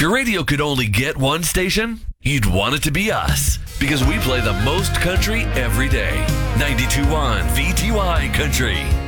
If your radio could only get one station, you'd want it to be us. Because we play the most country every day. 92.1 VTY Country.